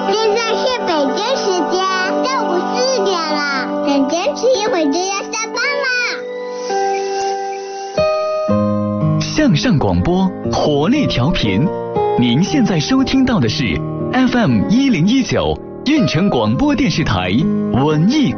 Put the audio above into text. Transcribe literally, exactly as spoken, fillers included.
现在是北京时间上午四点了，再坚持一会儿就要下班啦。 向上广播，活力调频，您现在收听到的是 F M 一零一九运城广播电视台文艺